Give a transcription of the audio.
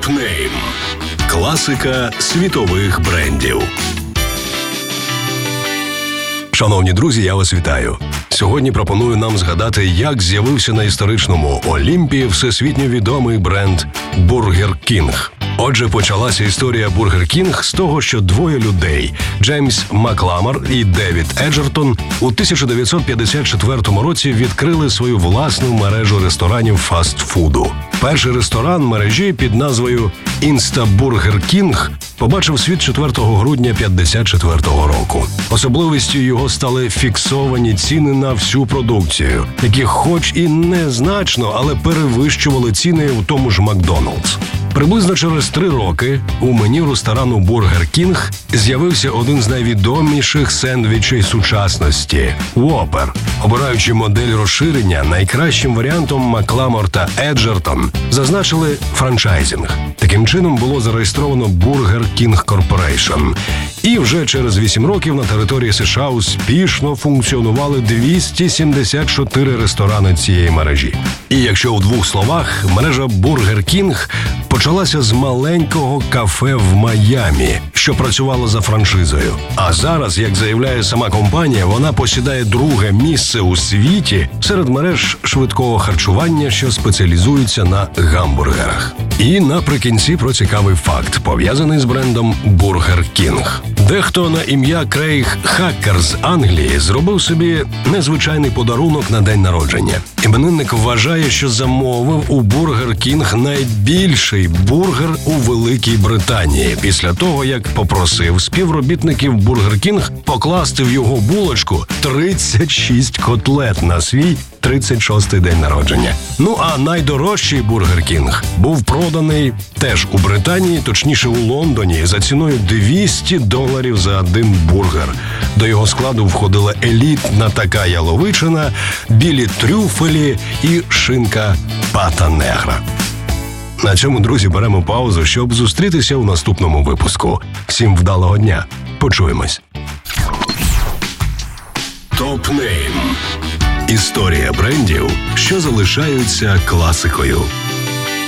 Топ-нейм. Класика світових брендів. Шановні друзі, я вас вітаю. Сьогодні пропоную нам згадати, як з'явився на історичному Олімпі всесвітньо відомий бренд Burger King. Отже, почалася історія Burger King з того, що двоє людей – Джеймс Макламор і Девід Еджертон – у 1954 році відкрили свою власну мережу ресторанів фастфуду. Перший ресторан мережі під назвою Instaburger King побачив світ 4 грудня 1954 року. Особливістю його стали фіксовані ціни на всю продукцію, які хоч і незначно, але перевищували ціни у тому ж Макдональдс. Приблизно через 3 роки у меню ресторану Burger King з'явився один з найвідоміших сендвічей сучасності – Whopper. Обираючи модель розширення, найкращим варіантом Макламор та Еджертон зазначили франчайзинг. Таким чином було зареєстровано Burger King Corporation. І вже через 8 років на території США успішно функціонували 274 ресторани цієї мережі. І якщо у 2 словах, мережа Burger King почалася з маленького кафе в Майамі, що працювало за франшизою. А зараз, як заявляє сама компанія, вона посідає 2-ге місце у світі серед мереж швидкого харчування, що спеціалізуються на гамбургерах. І наприкінці про цікавий факт, пов'язаний з брендом Burger King. Дехто на ім'я Крейг Хакер з Англії зробив собі незвичайний подарунок на день народження. Іменинник вважає, що замовив у Burger King найбільший бургер у Великій Британії після того, як попросив співробітників Burger King покласти в його булочку 36 котлет на свій 36-й день народження. Ну а найдорожчий Burger King був проданий теж у Британії, точніше у Лондоні, за ціною $200 за один бургер. До його складу входила елітна така яловичина, білі трюфелі і шинка пата негра. На цьому, друзі, беремо паузу, щоб зустрітися у наступному випуску. Всім вдалого дня. Почуємось. Топ-нейм. Історія брендів, що залишаються класикою.